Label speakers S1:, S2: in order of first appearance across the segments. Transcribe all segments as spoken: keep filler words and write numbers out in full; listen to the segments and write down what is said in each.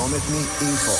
S1: Prometni info.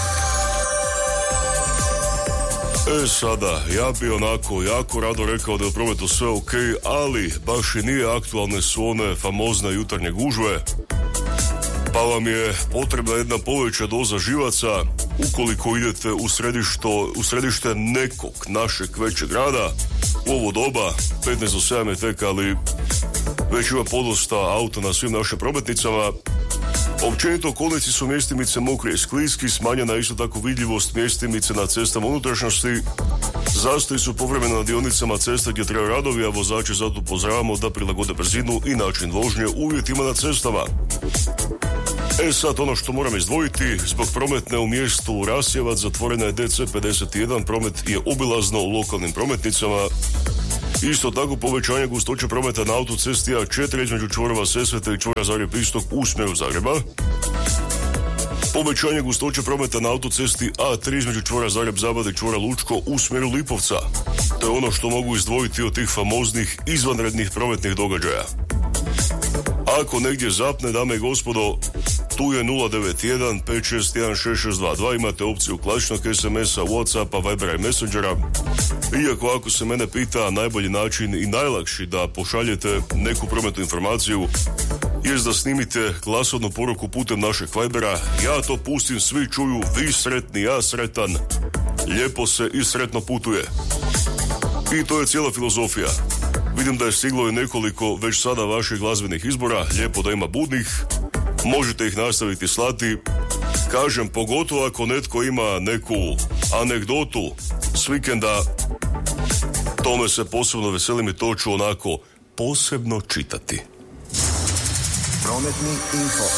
S2: E sada, ja bi onako jako rado rekao da je u prometu sve ok, ali baš i nije, aktualne su one famozne jutarnje gužve, pa vam je potrebna jedna poveća doza živaca ukoliko idete u, središto, u središte nekog našeg većeg grada. U ovo doba, petnaest do sedam je tek, ali već ima podosta auta na svim našim prometnicama. Općenito okolici su mjestimice mokre i skliski, smanjena isto tako vidljivost mjestimice na cestama unutrašnjosti. Zastoji su povremeno na dionicama cesta gdje trebaju radovi, a vozače zato upozoravamo da prilagode brzinu i način vožnje uvjetima na cestama. E sad, ono što moram izdvojiti, zbog prometne u mjestu Rasjevac zatvorena je D C pedeset jedan, promet je obilazno u lokalnim prometnicama. Isto tako povećanje gustoće prometa na autocesti A četiri između čvorova Sesvete i čvora Zagreb Istok u smjeru Zagreba. Povećanje gustoće prometa na autocesti A tri između čvora Zagreb Zabada i čvora Lučko u smjeru Lipovca. To je ono što mogu izdvojiti od tih famoznih izvanrednih prometnih događaja. Ako negdje zapne, dame i gospodo, tu je nula devet jedan pet šest jedan šest šest dva dva, imate opciju klasičnog es emesa, Whatsappa, Vibera i Messengera. Iako ako se mene pita, najbolji način i najlakši da pošaljete neku prometnu informaciju jest da snimite glasovnu poruku putem našeg Vibera. Ja to pustim, svi čuju, vi sretni, ja sretan, lijepo se i sretno putuje. I to je cijela filozofija. Vidim da je stiglo i nekoliko već sada vaših glazbenih izbora, lijepo da ima budnih, možete ih nastaviti slati. Kažem, pogotovo ako netko ima neku anegdotu s vikenda, tome se posebno veselim i to ću onako posebno čitati.
S1: Prometni info.